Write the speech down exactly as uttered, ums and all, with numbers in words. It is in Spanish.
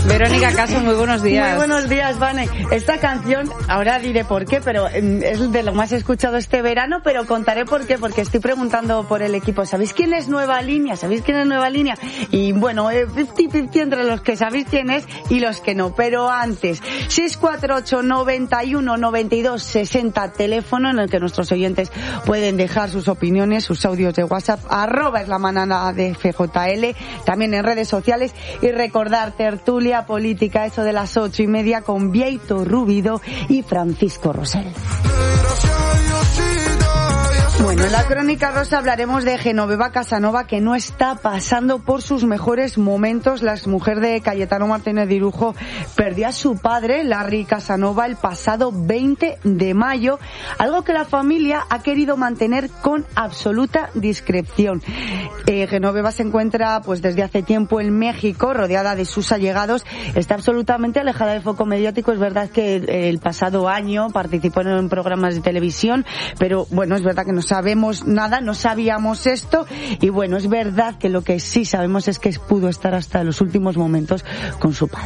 Verónica Caso, muy buenos días. Muy buenos días, Vane. Esta canción, ahora diré por qué, pero es de lo más escuchado este verano, pero contaré por qué, porque estoy preguntando por el equipo. ¿Sabéis quién es Nueva Línea? ¿Sabéis quién es Nueva Línea? Y bueno, cincuenta cincuenta entre los que sabéis quién es y los que no. Pero antes, seis cuatro ocho, noventa y uno, noventa y dos, sesenta, teléfono en el que nuestros oyentes pueden dejar sus opiniones, sus audios de WhatsApp, arroba es la manada de F J L, también en redes sociales, y recordar tertulia política, eso de las ocho y media con Vieito Rubido y Francisco Rosell. Bueno, en la Crónica Rosa hablaremos de Genoveva Casanova, que no está pasando por sus mejores momentos. La exmujer de Cayetano Martínez de Irujo perdió a su padre, Larry Casanova, el pasado veinte de mayo, algo que la familia ha querido mantener con absoluta discreción. Eh, Genoveva se encuentra pues desde hace tiempo en México, rodeada de sus allegados, está absolutamente alejada del foco mediático. Es verdad que el pasado año participó en programas de televisión, pero bueno, es verdad que no sabemos nada, no sabíamos esto, y bueno, es verdad que lo que sí sabemos es que pudo estar hasta los últimos momentos con su padre.